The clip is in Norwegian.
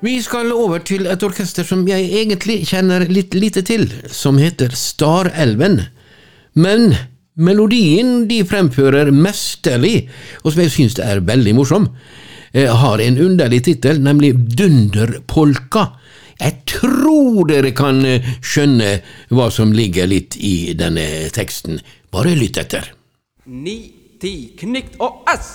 Vi skal over til et orkester som jeg egentlig kjenner litt lite til, som heter Starelven. Men melodien de fremfører mesterlig, og som jeg synes er veldig morsom, har en underlig titel, nemlig Dunderpolka. Jeg tror dere kan skjønne hva som ligger litt i denne teksten. Bare lytt etter. 9, 10, knikt og ass!